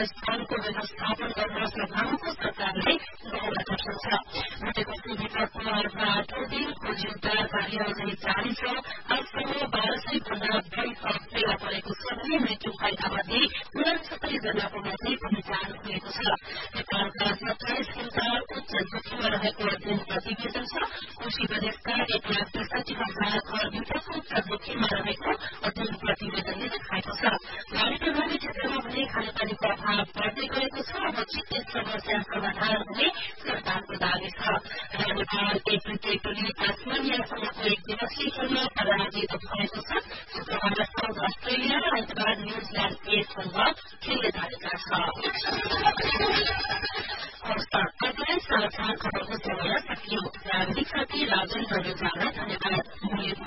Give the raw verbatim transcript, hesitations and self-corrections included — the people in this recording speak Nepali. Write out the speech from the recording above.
स्थानको व्यवस्थापन गर्न सघाउको सरकारले गराएको छ। मध्यपश्चिमभित्र कुमारमा आठौं दिन खोजी उद्धार कार्य अझै जारी छ। आजसम्म बाह्र सय भन्दा बढी थप फेला परेको छ भने मृत्यु भएका मध्ये उनासत्तरी जनाको मध्ये पहिचान भएको छ। नेपालका सत्ताइस हजार उच्च जोखिममा रहेको अध्ययन प्रतिवेदन छ। कोशी प्रदेशका एक लाख त्रिसठी हजार घरभित्रको उच्च जोखिममा रहेको अध्ययन प्रतिवेदनले देखाएको छ। बाढी प्रभावित क्षेत्रमा भने खानेपानीको अभाव बढ्दै गएको छ। अब चिन्तित समस्या समाधान हुने सरकारको दावी छ। र नेपाल ए क्रिकेट टोली तास्मानियासँगको एक दिवसीय खेलमा पराजित भएको छ। शुक्रबार साउथ अस्ट्रेलिया र आइतबार न्यूजील्याण्ड एसँग खेल्ने तालिका छ। साझा खबरको समय सकियो। प्राविधिक साथी राजेन्द्र